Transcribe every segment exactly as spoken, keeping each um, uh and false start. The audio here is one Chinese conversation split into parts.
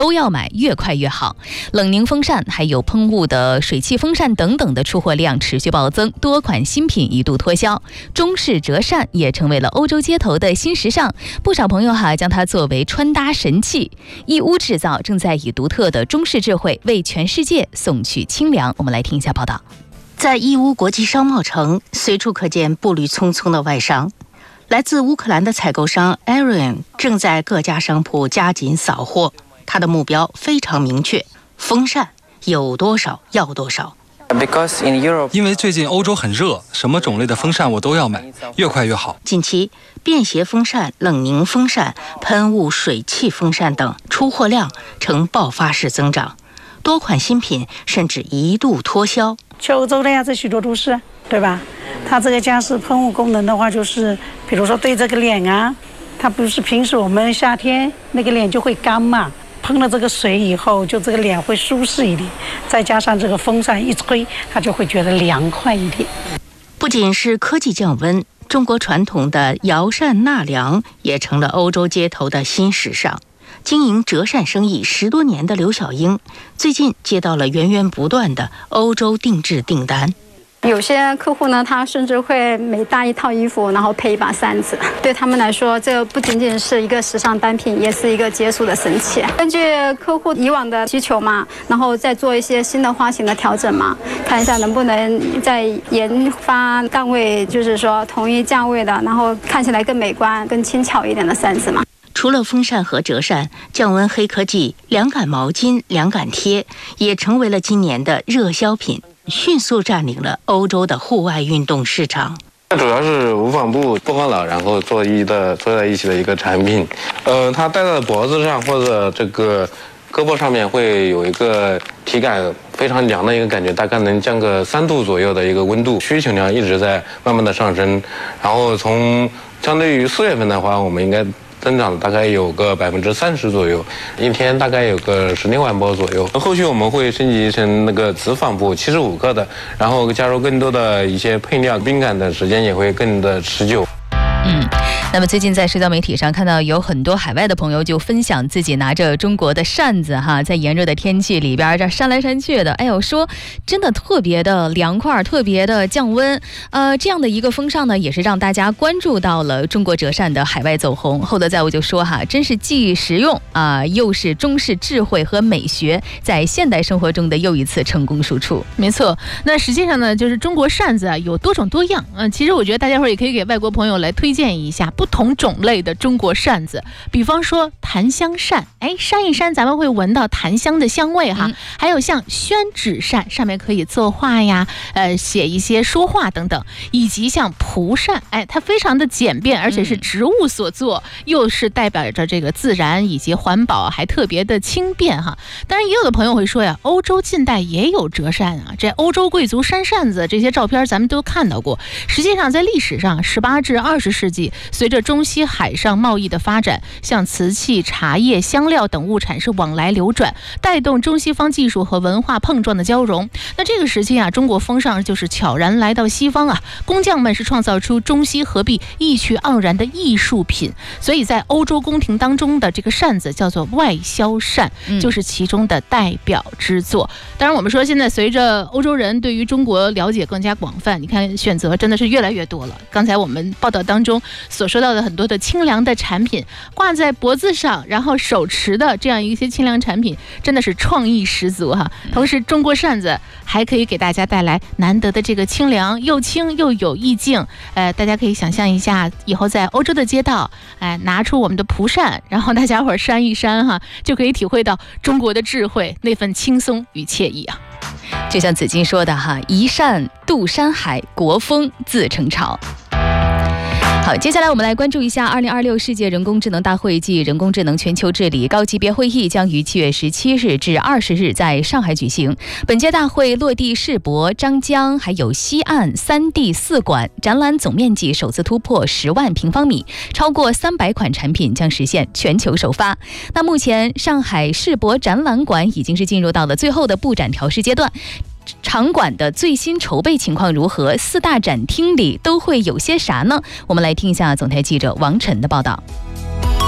都要买，越快越好。冷凝风扇还有喷雾的水汽风扇等等的出货量持续暴增，多款新品一度脱销。中式折扇也成为了欧洲街头的新时尚，不少朋友哈将它作为穿搭神器。义乌制造正在以独特的中式智慧为全世界送去清凉。我们来听一下报道。 在义乌国际商贸城，随处可见步履匆匆的外商。来自乌克兰的采购商 Arian 正在各家商铺加紧扫货。他的目标非常明确，风扇有多少要多少。 因为最近欧洲很热，什么种类的风扇我都要买，越快越好。 近期，便携风扇、冷凝风扇、喷雾水汽风扇等出货量呈爆发式增长，多款新品甚至一度脱销。 去欧洲的呀，这许多都是，对吧？它这个加湿喷雾功能的话，就是比如说对这个脸啊，它不是平时我们夏天那个脸就会干嘛。喷了这个水以后，就这个脸会舒适一点，再加上这个风扇一吹，它就会觉得凉快一点。 不仅是科技降温，中国传统的摇扇纳凉也成了欧洲街头的新时尚。经营折扇生意十多年的刘小英，最近接到了源源不断的欧洲定制订单。 有些客户呢，他甚至会每搭一套衣服，然后配一把扇子。对他们来说，这个不仅仅是一个时尚单品，也是一个解暑的神器。根据客户以往的需求嘛，然后再做一些新的花型的调整嘛，看一下能不能再研发档位，就是说同一价位的，然后看起来更美观、更轻巧一点的扇子嘛。 除了风扇和折扇，降温黑科技凉感毛巾、凉感贴也成为了今年的热销品，迅速占领了欧洲的户外运动市场。 主要是无纺布薄荷脑，然后做一的做在一起的一个产品。呃，它戴在脖子上或者这个胳膊上面会有一个体感非常凉的一个感觉，大概能降个三度左右的一个温度。需求量一直在慢慢的上升，然后从相对于四月份的话，我们应该增长大概有个百分之三十左右，一天大概有个十六万包左右。后续我们会升级成那个磁纺布，七十五克的，然后加入更多的一些配料，冰感的时间也会更的持久。 嗯，那么最近在社交媒体上看到有很多海外的朋友就分享自己拿着中国的扇子哈，在炎热的天气里边这扇来扇去的，哎呦，说真的特别的凉快，特别的降温。呃，这样的一个风尚呢，也是让大家关注到了中国折扇的海外走红。厚德载物就说哈，真是既实用啊、呃，又是中式智慧和美学在现代生活中的又一次成功输出。 没错，那实际上呢，就是中国扇子啊有多种多样。嗯、呃，其实我觉得大家伙也可以给外国朋友来推荐一下不同种类的中国扇子，比方说檀香扇，哎，扇一扇咱们会闻到檀香的香味哈。嗯、还有像宣纸扇，上面可以作画呀，呃，写一些说话等等，以及像蒲扇，哎，它非常的简便，而且是植物所做，嗯、又是代表着这个自然以及环保，还特别的轻便哈。当然，也有的朋友会说呀，欧洲近代也有折扇啊，这欧洲贵族扇扇子这些照片咱们都看到过。实际上，在历史上，十八至二十世纪，随着中西海上贸易的发展，像瓷器、茶叶、香料等物产是往来流转，带动中西方技术和文化碰撞的交融。那这个时期啊，中国风尚就是悄然来到西方啊，工匠们是创造出中西合璧、意趣盎然的艺术品。所以在欧洲宫廷当中的这个扇子叫做外销扇，就是其中的代表之作。当然，我们说现在随着欧洲人对于中国了解更加广泛，你看选择真的是越来越多了。刚才我们报道当中所说到的很多的清凉的产品，挂在脖子上，然后手持的这样一些清凉产品，真的是创意十足哈。同时，中国扇子还可以给大家带来难得的这个清凉，又轻又有意境。呃，大家可以想象一下，以后在欧洲的街道，哎、呃，拿出我们的蒲扇，然后大家伙儿扇一扇哈，就可以体会到中国的智慧，那份轻松与惬意啊。 就像子金说的哈，一扇渡山海，国风自成潮。好，接下来我们来关注一下二零二六世界人工智能大会暨人工智能全球治理高级别会议将于七月十七日至二十日在上海举行。本届大会落地世博、张江还有西岸三地四馆，展览总面积首次突破十万平方米，超过三百款产品将实现全球首发。那目前上海世博展览馆已经是进入到了最后的布展调试阶段。场馆的最新筹备情况如何？四大展厅里都会有些啥呢？我们来听一下总台记者王晨的报道。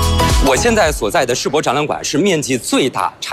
我现在所在的世博展览馆是面积最大、